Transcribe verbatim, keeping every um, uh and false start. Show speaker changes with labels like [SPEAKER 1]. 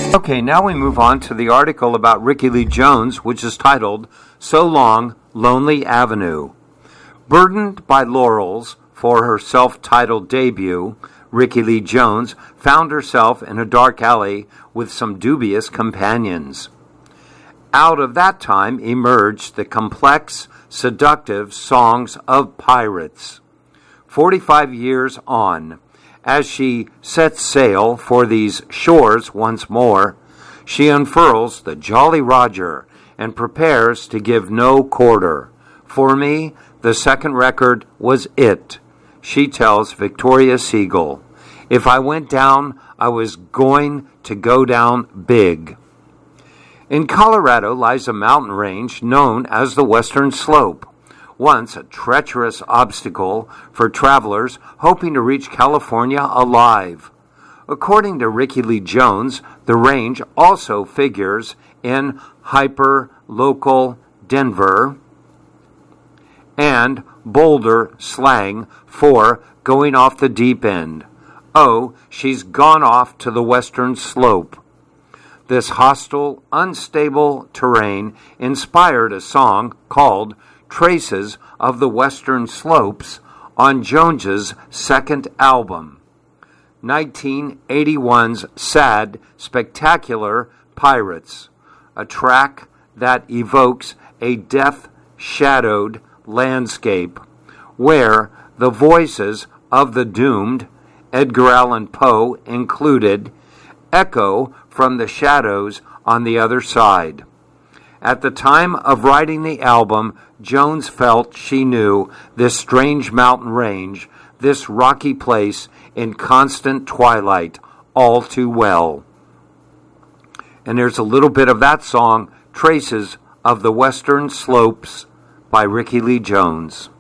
[SPEAKER 1] Okay, now we move on to the article about Rickie Lee Jones, which is titled, So Long, Lonely Avenue. Burdened by laurels for her self-titled debut, Rickie Lee Jones found herself in a dark alley with some dubious companions. Out of that time emerged the complex, seductive songs of pirates. Forty-five years on, as she sets sail for these shores once more, she unfurls the Jolly Roger and prepares to give no quarter. For me, the second record was it, she tells Victoria Siegel. If I went down, I was going to go down big. In Colorado lies a mountain range known as the Western Slope, once a treacherous obstacle for travelers hoping to reach California alive. According to Rickie Lee Jones, the range also figures in hyper-local Denver and Boulder slang for going off the deep end. Oh, she's gone off to the Western Slope. This hostile, unstable terrain inspired a song called Traces of the Western Slopes on Jones's second album, nineteen eighty-one's sad, spectacular Pirates, a track that evokes a death-shadowed landscape where the voices of the doomed, Edgar Allan Poe included, echo from the shadows on the other side. At the time of writing the album, Jones felt she knew this strange mountain range, this rocky place in constant twilight, all too well. And there's a little bit of that song, Traces of the Western Slopes, by Rickie Lee Jones.